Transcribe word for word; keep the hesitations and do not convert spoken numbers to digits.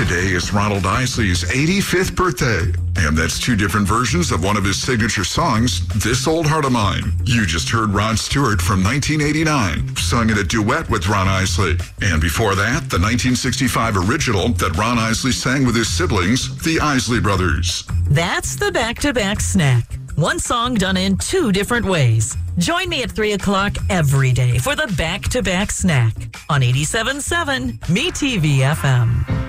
Today is Ronald Isley's eighty-fifth birthday, and that's two different versions of one of his signature songs, This Old Heart of Mine. You just heard Rod Stewart from nineteen eighty-nine, sung in a duet with Ron Isley. And before that, the nineteen sixty-five original that Ron Isley sang with his siblings, the Isley Brothers. That's the back-to-back snack. One song done in two different ways. Join me at three o'clock every day for the back-to-back snack on eighty-seven point seven M E T V F M.